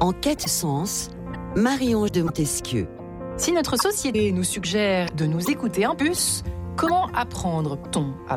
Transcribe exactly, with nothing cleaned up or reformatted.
En quête de sens, Marie-Ange de Montesquieu. Si notre société nous suggère de nous écouter un plus, comment apprendre-t-on à apprendre ?